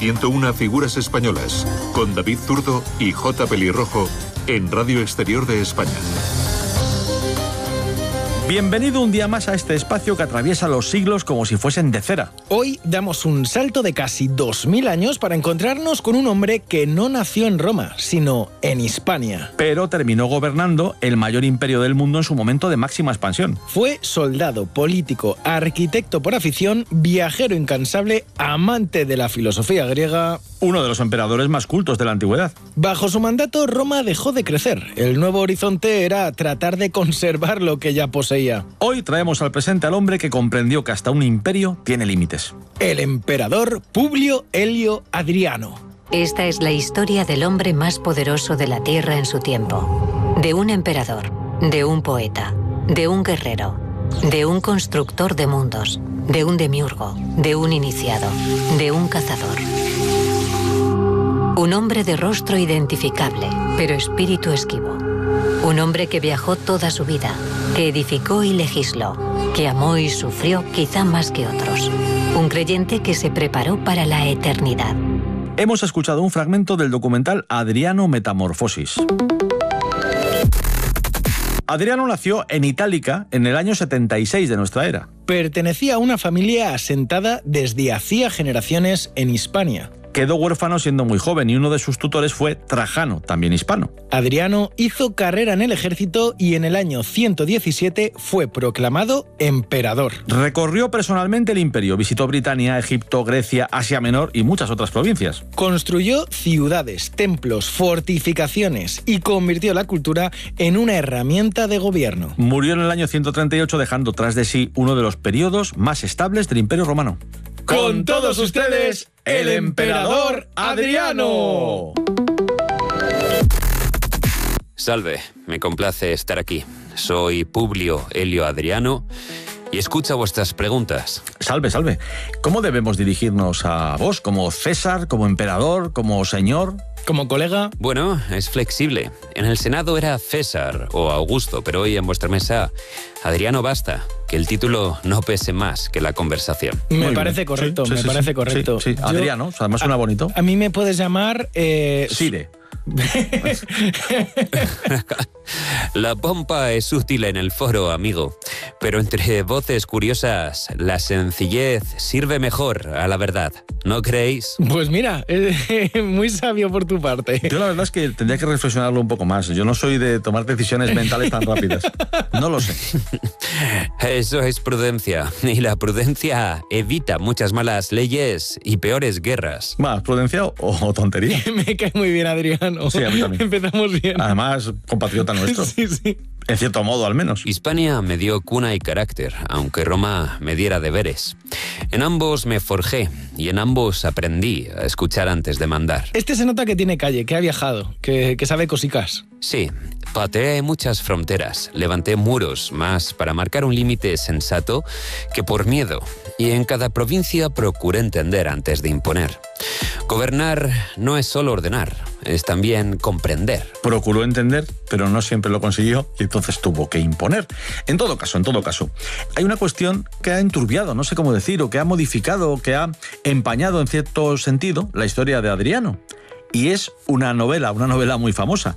101 figuras españolas, con David Zurdo y J. Pelirrojo, en Radio Exterior de España. Bienvenido un día más a este espacio que atraviesa los siglos como si fuesen de cera. Hoy damos un salto de casi 2000 años para encontrarnos con un hombre que no nació en Roma, sino en Hispania. Pero terminó gobernando el mayor imperio del mundo en su momento de máxima expansión. Fue soldado, político, arquitecto por afición, viajero incansable, amante de la filosofía griega. Uno de los emperadores más cultos de la antigüedad. Bajo su mandato, Roma dejó de crecer. El nuevo horizonte era tratar de conservar lo que ya poseía. Hoy traemos al presente al hombre que comprendió que hasta un imperio tiene límites. El emperador Publio Helio Adriano. Esta es la historia del hombre más poderoso de la Tierra en su tiempo. De un emperador, de un poeta, de un guerrero, de un constructor de mundos, de un demiurgo, de un iniciado, de un cazador. Un hombre de rostro identificable, pero espíritu esquivo. Un hombre que viajó toda su vida, que edificó y legisló, que amó y sufrió quizá más que otros. Un creyente que se preparó para la eternidad. Hemos escuchado un fragmento del documental Adriano Metamorfosis. Adriano nació en Itálica en el año 76 de nuestra era. Pertenecía a una familia asentada desde hacía generaciones en Hispania. Quedó huérfano siendo muy joven y uno de sus tutores fue Trajano, también hispano. Adriano hizo carrera en el ejército y en el año 117 fue proclamado emperador. Recorrió personalmente el imperio, visitó Britania, Egipto, Grecia, Asia Menor y muchas otras provincias. Construyó ciudades, templos, fortificaciones y convirtió la cultura en una herramienta de gobierno. Murió en el año 138 dejando tras de sí uno de los periodos más estables del Imperio Romano. Con todos ustedes, el emperador Adriano. Salve, me complace estar aquí. Soy Publio Helio Adriano y escucho vuestras preguntas. Salve, salve. ¿Cómo debemos dirigirnos a vos? ¿Como César, como emperador, como señor? ¿Como colega? Bueno, es flexible. En el Senado era César o Augusto, pero hoy en vuestra mesa, Adriano basta. Que el título no pese más que la conversación. Me parece correcto, me parece correcto. Sí. Adriano, además suena bonito. A mí me puedes llamar... Sire. La pompa es útil en el foro, amigo, pero entre voces curiosas, la sencillez sirve mejor a la verdad, ¿no creéis? Pues mira, muy sabio por tu parte. Yo la verdad es que tendría que reflexionarlo un poco más. Yo no soy de tomar decisiones mentales tan rápidas. No lo sé. Eso es prudencia, y la prudencia evita muchas malas leyes y peores guerras. ¿Más prudencia o tontería? Me cae muy bien, Adriano. Sí, a mí también. Empezamos bien. Además, compatriota nuestro. Sí. En cierto modo, al menos. Hispania me dio cuna y carácter, aunque Roma me diera deberes. En ambos me forjé y en ambos aprendí a escuchar antes de mandar. Este se nota que tiene calle, que ha viajado, que sabe cosicas. Sí, pateé muchas fronteras, levanté muros más para marcar un límite sensato que por miedo, y en cada provincia procuré entender antes de imponer. Gobernar no es solo ordenar, es también comprender. Procuró entender, pero no siempre lo consiguió y entonces tuvo que imponer. En todo caso, hay una cuestión que ha enturbiado, no sé cómo decir, o que ha modificado, o que ha empañado en cierto sentido la historia de Adriano. Y es una novela muy famosa,